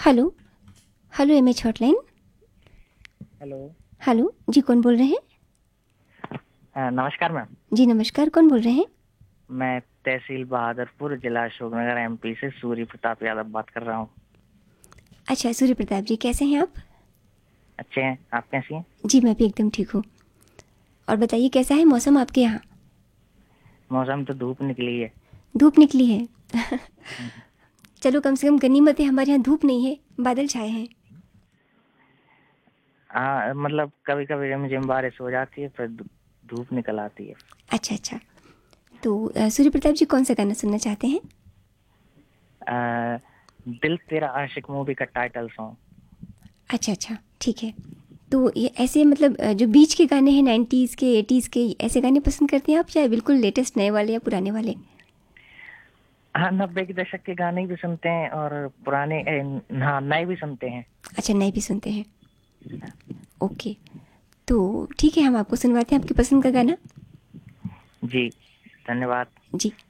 Hello. Hello MH hotline. Hello. Hello जी, कौन बोल रहे हैं? नमस्कार मैम। जी नमस्कार, कौन बोल रहे हैं? मैं तहसील बहादुरपुर, जिला अशोकनगर, एमपी से सूर्य प्रताप यादव बात कर रहा हूँ। अच्छा, सूर्य प्रताप जी, कैसे हैं आप? अच्छे हैं, आप कैसी हैं? जी मैं भी एकदम ठीक हूँ। और बताइए, कैसा है मौसम आपके यहाँ? मौसम तो धूप निकली है। धूप निकली है। हम्म। चलो, कम से कम गनीमत है, हमारे यहाँ धूप नहीं है, बादल छाए हैं। हाँ, मतलब कभी कभी रिमझिम बारिश हो जाती है, फिर धूप निकल आती है। अच्छा अच्छा। तो सूर्य प्रताप जी, कौन सा गाना सुनना चाहते हैं? आ, दिल तेरा आशिक मूवी का टाइटल सॉन्ग। अच्छा अच्छा, ठीक है। तो ये ऐसे मतलब जो बीच के गाने हैं, 90s के 80s के, ऐसे गाने पसंद करते हैं आप, या बिल्कुल लेटेस्ट नए वाले या पुराने वाले? हाँ, 90 के दशक के गाने भी सुनते हैं और पुराने हाँ, नए भी सुनते हैं। अच्छा, नए भी सुनते हैं। ओके। तो ठीक है, हम आपको सुनवाते हैं आपकी पसंद का गाना। जी, धन्यवाद। जी।